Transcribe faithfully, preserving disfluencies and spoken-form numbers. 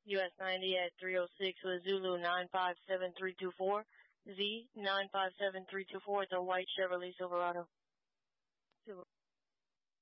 U S ninety at three oh six with Zulu nine five seven three two four. Z nine five seven three two four. It's a white Chevrolet Silverado. Silver.